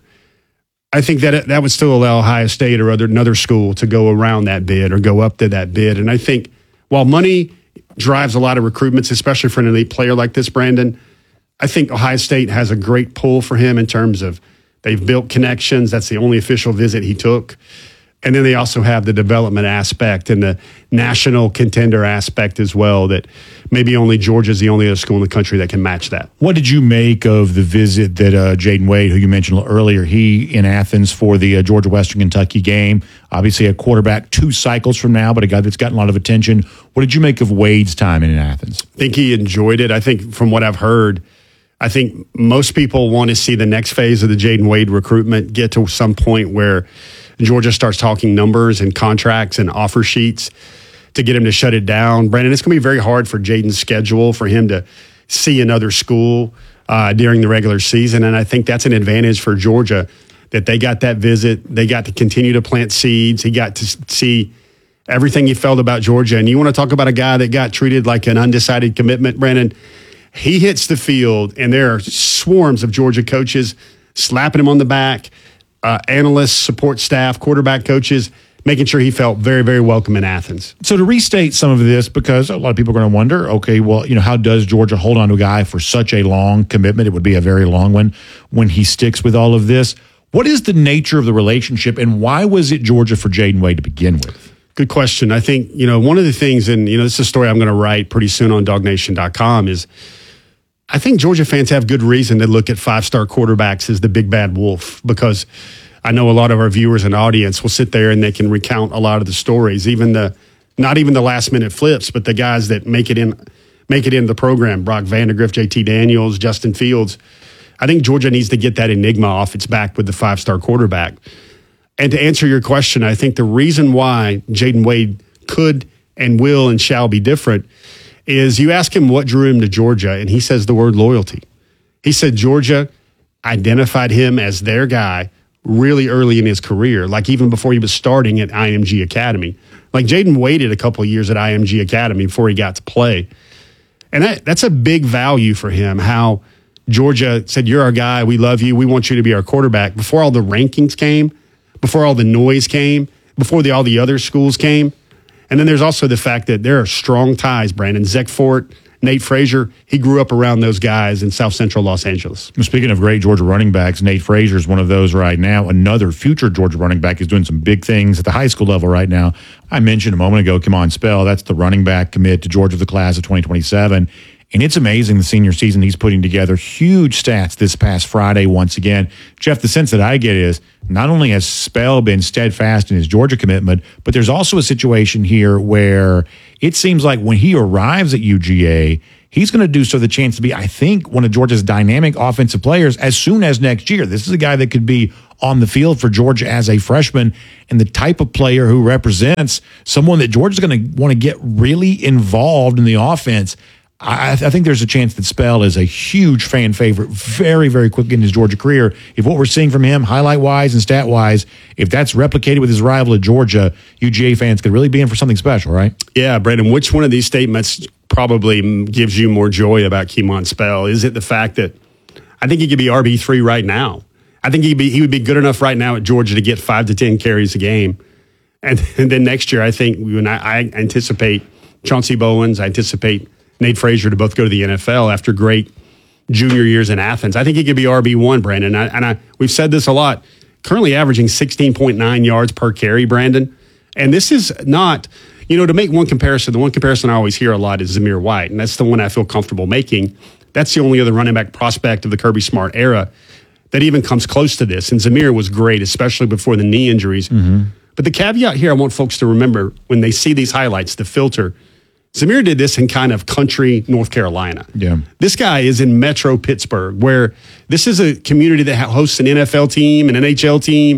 I think that that would still allow Ohio State or other another school to go around that bid or go up to that bid. And I think while money drives a lot of recruitments, especially for an elite player like this, Brandon, I think Ohio State has a great pull for him in terms of they've built connections. That's the only official visit he took. And then they also have the development aspect and the national contender aspect as well, that maybe only Georgia's the only other school in the country that can match that. What did you make of the visit that uh, Jaden Wade, who you mentioned earlier, he in Athens for the uh, Georgia Western Kentucky game, obviously a quarterback two cycles from now, but a guy that's gotten a lot of attention. What did you make of Wade's time in Athens? I think he enjoyed it. I think from what I've heard, I think most people want to see the next phase of the Jaden Wade recruitment get to some point where Georgia starts talking numbers and contracts and offer sheets to get him to shut it down. Brandon, it's going to be very hard for Jaden's schedule for him to see another school uh, during the regular season. And I think that's an advantage for Georgia, that they got that visit. They got to continue to plant seeds. He got to see everything he felt about Georgia. And you want to talk about a guy that got treated like an undecided commitment, Brandon? He hits the field, and there are swarms of Georgia coaches slapping him on the back, Uh, analysts, support staff, quarterback coaches, making sure he felt very, very welcome in Athens. So to restate some of this, because a lot of people are going to wonder, okay, well, you know, how does Georgia hold on to a guy for such a long commitment? It would be a very long one when he sticks with all of this. What is the nature of the relationship, and why was it Georgia for Jaden Wade to begin with? Good question. I think, you know, one of the things, and, you know, this is a story I'm going to write pretty soon on dog nation dot com, is I think Georgia fans have good reason to look at five-star quarterbacks as the big bad wolf, because I know a lot of our viewers and audience will sit there and they can recount a lot of the stories, even the not even the last-minute flips, but the guys that make it in make it into the program. Brock Vandagriff, J T Daniels, Justin Fields. I think Georgia needs to get that enigma off its back with the five-star quarterback. And to answer your question, I think the reason why Jaden Wade could and will and shall be different is you ask him what drew him to Georgia, and he says the word loyalty. He said Georgia identified him as their guy really early in his career, like even before he was starting at I M G Academy. Like Jaden waited a couple of years at I M G Academy before he got to play. And that, that's a big value for him, how Georgia said, you're our guy, we love you, we want you to be our quarterback. Before all the rankings came, before all the noise came, before the, all the other schools came. And then there's also the fact that there are strong ties, Brandon. Zach Fort, Nate Frazier, he grew up around those guys in South Central Los Angeles. Speaking of great Georgia running backs, Nate Frazier is one of those right now. Another future Georgia running back is doing some big things at the high school level right now. I mentioned a moment ago, Kimon Spell, that's the running back commit to Georgia for the class of twenty twenty-seven. And it's amazing the senior season he's putting together. Huge stats this past Friday once again. Jeff, the sense that I get is not only has Spell been steadfast in his Georgia commitment, but there's also a situation here where it seems like when he arrives at U G A, he's going to do so the chance to be, I think, one of Georgia's dynamic offensive players as soon as next year. This is a guy that could be on the field for Georgia as a freshman and the type of player who represents someone that Georgia's going to want to get really involved in the offense. I, I think there's a chance that Spell is a huge fan favorite very, very quickly in his Georgia career. If what we're seeing from him, highlight-wise and stat-wise, if that's replicated with his rival at Georgia, U G A fans could really be in for something special, right? Yeah, Brandon, which one of these statements probably gives you more joy about Kimon Spell? Is it the fact that I think he could be R B three right now? I think he'd be, he would be good enough right now at Georgia to get five to ten carries a game. And, and then next year, I think when I, I anticipate Chauncey Bowens, I anticipate Nate Frazier to both go to the N F L after great junior years in Athens. I think he could be R B one, Brandon. I, and I, we've said this a lot. Currently averaging sixteen point nine yards per carry, Brandon. And this is not, you know, to make one comparison, the one comparison I always hear a lot is Zamir White, and that's the one I feel comfortable making. That's the only other running back prospect of the Kirby Smart era that even comes close to this. And Zamir was great, especially before the knee injuries. Mm-hmm. But the caveat here I want folks to remember when they see these highlights, the filter, Zamir did this in kind of country North Carolina. Yeah. This guy is in Metro Pittsburgh, where this is a community that hosts an N F L team, an N H L team,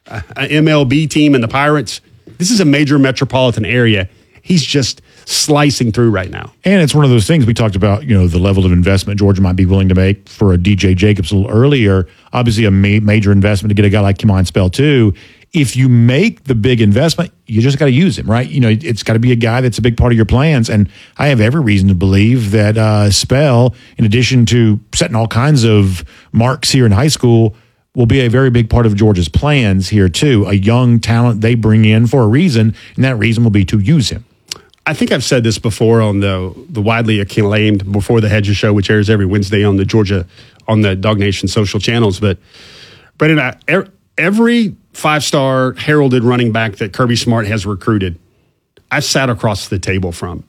an M L B team, and the Pirates. This is a major metropolitan area. He's just slicing through right now. And it's one of those things we talked about, you know, the level of investment Georgia might be willing to make for a D J Jacobs a little earlier. Obviously, a ma- major investment to get a guy like Kimon Spell, too. If you make the big investment, you just got to use him, right? You know, it's got to be a guy that's a big part of your plans. And I have every reason to believe that uh, Spell, in addition to setting all kinds of marks here in high school, will be a very big part of Georgia's plans here, too. A young talent they bring in for a reason, and that reason will be to use him. I think I've said this before on the the widely acclaimed Before the Hedges show, which airs every Wednesday on the Georgia, on the Dog Nation social channels. But, Brendan, I, every five-star heralded running back that Kirby Smart has recruited, I sat across the table from.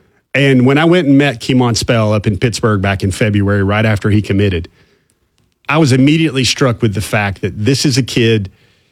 And when I went and met Kimon Spell up in Pittsburgh back in February, right after he committed, I was immediately struck with the fact that this is a kid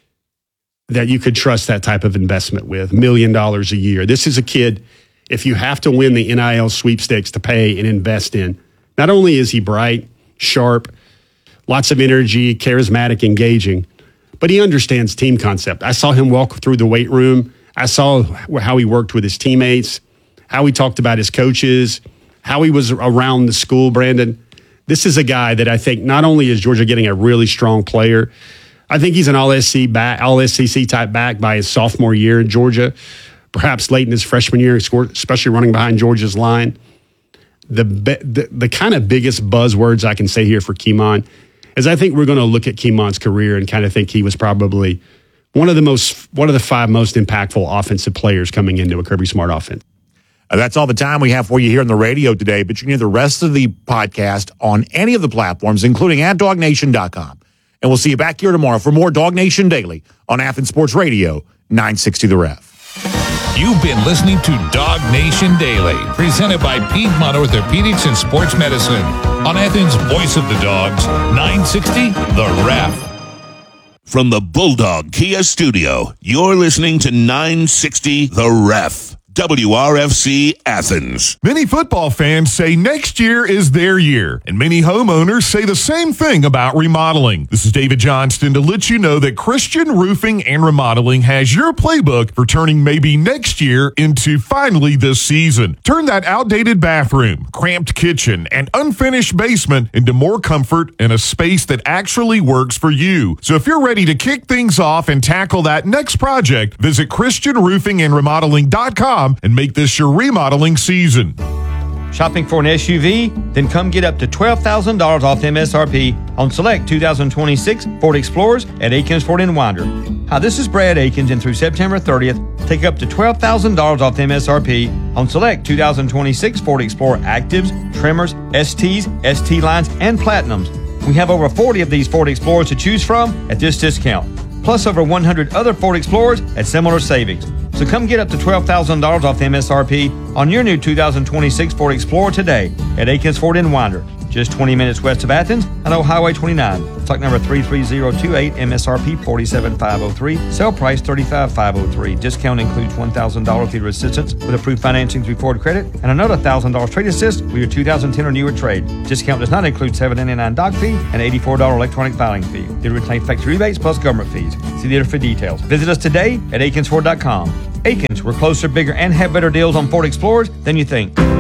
that you could trust that type of investment with, million dollars a year. This is a kid, if you have to win the N I L sweepstakes to pay and invest in, not only is he bright, sharp, lots of energy, charismatic, engaging, but he understands team concept. I saw him walk through the weight room. I saw how he worked with his teammates, how he talked about his coaches, how he was around the school, Brandon. This is a guy that I think not only is Georgia getting a really strong player, I think he's an all S E C back, all S E C type back by his sophomore year in Georgia, perhaps late in his freshman year, especially running behind Georgia's line. The, the, the kind of biggest buzzwords I can say here for Kimon is I think we're going to look at Kimon's career and kind of think he was probably one of the most, one of the five most impactful offensive players coming into a Kirby Smart offense. Uh, that's all the time we have for you here on the radio today, but you can hear the rest of the podcast on any of the platforms, including at dog nation dot com. And we'll see you back here tomorrow for more Dog Nation Daily on Athens Sports Radio, nine sixty The Ref. You've been listening to Dog Nation Daily, presented by Piedmont Orthopedics and Sports Medicine on Athens' Voice of the Dogs, nine sixty The Ref. From the Bulldog Kia Studio, you're listening to nine sixty The Ref. W R F C Athens. Many football fans say next year is their year, and many homeowners say the same thing about remodeling. This is David Johnston to let you know that Christian Roofing and Remodeling has your playbook for turning maybe next year into finally this season. Turn that outdated bathroom, cramped kitchen, and unfinished basement into more comfort and a space that actually works for you. So if you're ready to kick things off and tackle that next project, visit Christian Roofing and Remodeling dot com and make this your remodeling season. Shopping for an S U V? Then come get up to twelve thousand dollars off M S R P on select two thousand twenty-six Ford Explorers at Akins Ford in Winder. Hi, this is Brad Akins, and through September thirtieth, take up to twelve thousand dollars off M S R P on select two thousand twenty-six Ford Explorer Actives, Tremors, S Ts, S T Lines, and Platinums. We have over forty of these Ford Explorers to choose from at this discount, plus over one hundred other Ford Explorers at similar savings. So come get up to twelve thousand dollars off M S R P on your new two thousand twenty-six Ford Explorer today at Akins Ford in Winder, just twenty minutes west of Athens and on Highway twenty-nine. Stock number three three zero two eight, M S R P forty-seven thousand five hundred three, sale price thirty-five thousand five hundred three. Discount includes one thousand dollars theater assistance with approved financing through Ford Credit and another one thousand dollars trade assist with your two thousand ten or newer trade. Discount does not include seven dollars and ninety-nine cents doc fee and eighty-four dollars electronic filing fee. Theater retains factory rebates plus government fees. See theater for details. Visit us today at akins ford dot com. Akins, we're closer, bigger, and have better deals on Ford Explorers than you think.